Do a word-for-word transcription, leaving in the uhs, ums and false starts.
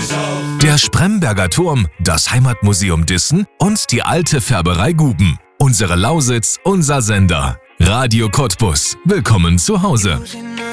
Der Spremberger Turm, das Heimatmuseum Dissen und die alte Färberei Guben. Unsere Lausitz, unser Sender. Radio Cottbus. Willkommen zu Hause.